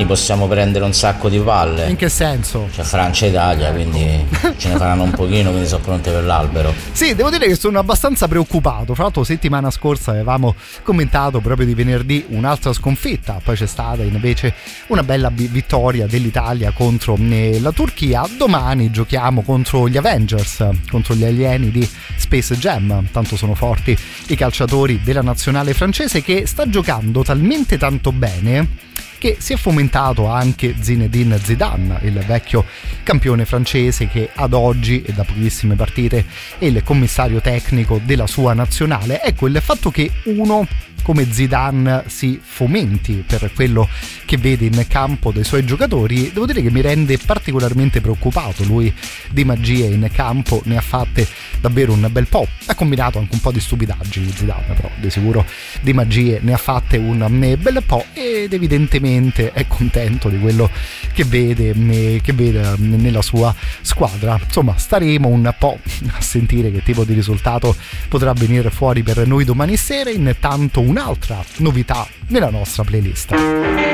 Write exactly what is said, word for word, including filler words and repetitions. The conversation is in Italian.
possiamo prendere un sacco di palle. In che senso? Cioè Francia e Italia, quindi ce ne faranno un pochino, quindi sono pronte per l'albero. Sì, devo dire che sono abbastanza preoccupato. Fra l'altro settimana scorsa avevamo commentato proprio di venerdì un'altra sconfitta, poi c'è stata invece una bella b- vittoria dell'Italia contro eh, la Turchia. Domani giochiamo contro gli Avengers, contro gli alieni di Space Jam. Tanto sono forti i calciatori della nazionale francese, che sta giocando talmente tanto bene che si è fomentato anche Zinedine Zidane, il vecchio campione francese che ad oggi e da pochissime partite è il commissario tecnico della sua nazionale. Ecco, il fatto che uno come Zidane si fomenti per quello che vede in campo dei suoi giocatori, devo dire che mi rende particolarmente preoccupato. Lui di magie in campo ne ha fatte davvero un bel po', ha combinato anche un po' di stupidaggini Zidane, però di sicuro di magie ne ha fatte un bel po', ed evidentemente è contento di quello che vede, che vede nella sua squadra. Insomma, staremo un po' a sentire che tipo di risultato potrà venire fuori per noi domani sera. Intanto un'altra novità nella nostra playlist.